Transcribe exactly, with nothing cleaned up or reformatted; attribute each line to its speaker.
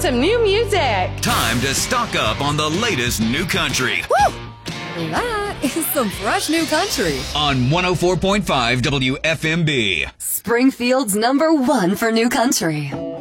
Speaker 1: some new music.
Speaker 2: Time to stock up on the latest new country.
Speaker 3: Woo! That is some fresh new country.
Speaker 2: On one oh four point five W F M B.
Speaker 3: Springfield's number one for new country.